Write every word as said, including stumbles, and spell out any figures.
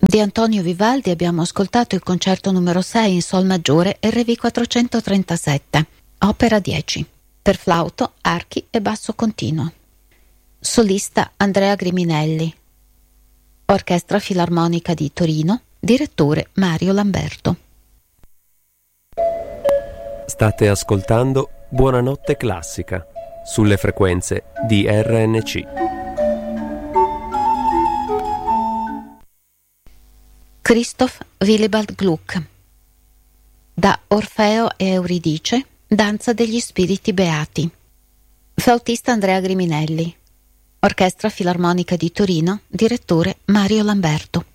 Di Antonio Vivaldi abbiamo ascoltato il concerto numero sei in sol maggiore R V quattrocentotrentasette, opera dieci, per flauto, archi e basso continuo. Solista Andrea Griminelli. Orchestra Filarmonica di Torino, direttore Mario Lamberto. State ascoltando Buonanotte Classica sulle frequenze di R N C. Christoph Willibald Gluck. Da Orfeo e Euridice, Danza degli Spiriti Beati. Flautista Andrea Griminelli. Orchestra Filarmonica di Torino, direttore Mario Lamberto.